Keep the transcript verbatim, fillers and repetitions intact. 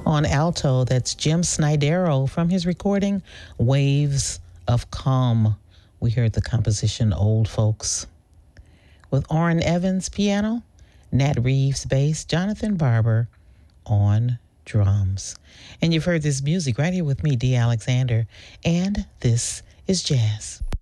On alto, that's Jim Snydero from his recording Waves of Calm. We heard the composition Old Folks. With Orrin Evans piano, Nat Reeves bass, Jonathan Barber on drums. And you've heard this music right here with me, Dee Alexander, and this is Jazz.